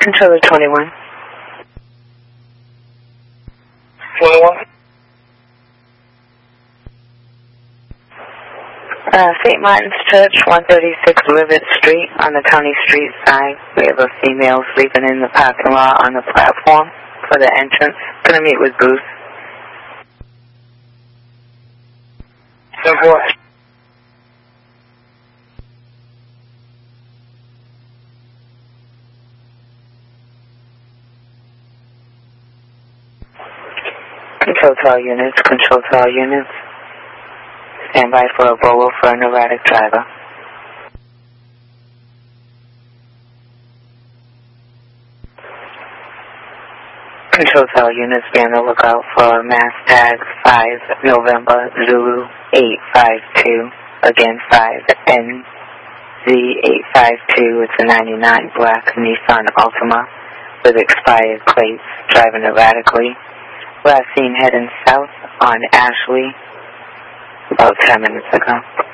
Controller 21. 21. St. Martin's Church, 136 Rivet Street on the County Street side. We have a female sleeping in the parking lot on the platform for the entrance. Gonna meet with Bruce. 10-4. Control to all units, control to all units. Stand by for a bolo for an erratic driver. Control to all units, be on the lookout for mass tag 5 November Zulu 852. Again, 5 NZ 852. It's a 99 black Nissan Altima with expired plates, driving erratically. Last seen heading south on Ashley about 10 minutes ago.